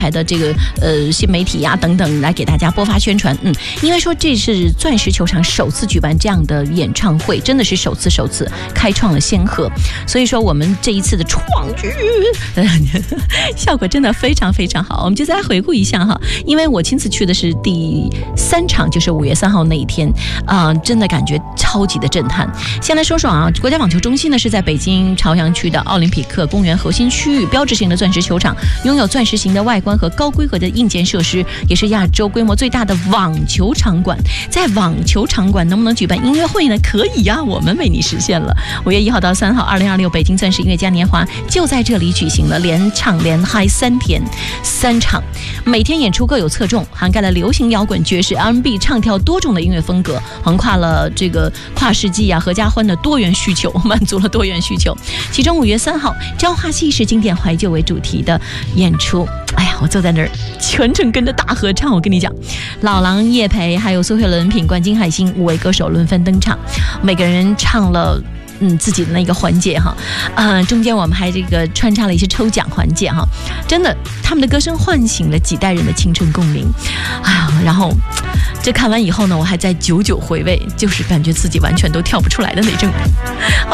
的这个新媒体呀等等来给大家播发宣传。因为说这是钻石球场首次举办这样的演唱会，真的是首次开创了先河。所以说我们这一次的创举效果真的非常非常好。我们就再来回顾一下哈，因为我亲自去的是第3场，就是5月3号那一天，真的感觉超级的震撼。先来说说啊，国家网球中心呢是在北京朝阳区的奥林匹克公园核心区域，标志性的钻石球场，拥有钻石型的外观和高规格的硬件设施，也是亚洲规模最大的网球场馆。在网球场馆能不能举办音乐会呢？可以呀，我们为你实现了。5月1号到3号，2026北京钻石音乐嘉年华就在这里举行了，连唱连嗨3天3场，每天演出各有侧重，涵盖了流行摇滚、爵士、R&B 唱跳多种的音乐风格，横跨了这个跨世纪合家欢的多元需求，满足了多元需求。其中5月3号，朝花夕拾经典怀旧为主题的演出，哎呀，我坐在那儿全程跟着大合唱。我跟你讲，老狼、叶培还有苏慧伦、品冠、金海心5位歌手轮番登场，每个人唱了自己的那个环节哈，中间我们还这个穿插了一些抽奖环节哈，真的他们的歌声唤醒了几代人的青春共鸣，然后这看完以后呢，我还在久久回味，就是感觉自己完全都跳不出来的那种。